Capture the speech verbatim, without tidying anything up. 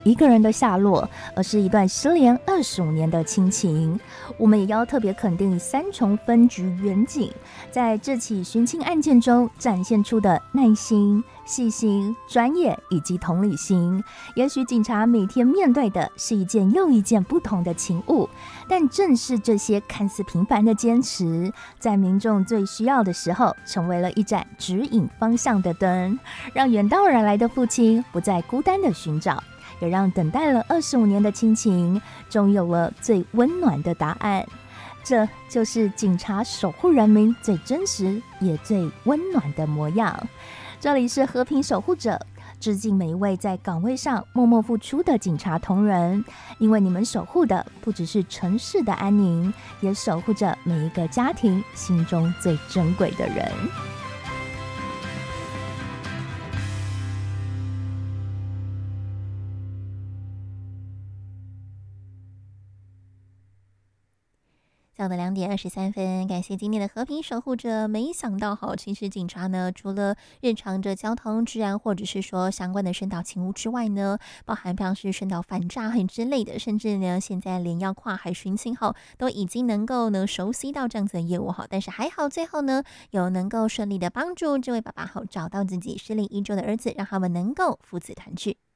一个人的下落，而是一段失联二十五年的亲情。我们也要特别肯定三重分局员警在这起寻亲案件中展现出的耐心、细心、专业以及同理心。也许警察每天面对的是一件又一件不同的情务，但正是这些看似平凡的坚持，在民众最需要的时候，成为了一盏指引方向的灯，让远道而来的父亲不再孤单的寻找，也让等待了二十五年的亲情终有了最温暖的答案。这就是警察守护人民最真实也最温暖的模样。这里是和平守护者，致敬每一位在岗位上默默付出的警察同仁，因为你们守护的不只是城市的安宁，也守护着每一个家庭心中最珍贵的人。 下午的两点二十三分，感谢今天的和平守护者。没想到哈，其实警察呢，除了日常的交通治安，或者是说相关的宣导勤务之外呢，包含像是宣导反诈很之类的，甚至呢，现在连要跨海寻亲哈，都已经能够呢熟悉到这样子的业务哈。但是还好，最后呢，有能够顺利的帮助这位爸爸好找到自己失联已久的儿子，让他们能够父子团聚。